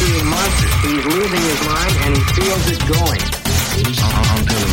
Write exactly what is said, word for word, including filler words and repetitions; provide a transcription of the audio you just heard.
seeing monsters. He's losing his mind and he feels it going. I'm feeling